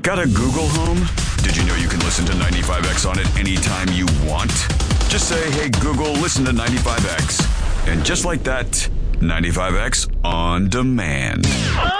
Got a Google Home? Did you know you can listen to 95X on it anytime you want? Just say, hey, Google, listen to 95X. And just like that, 95X on demand.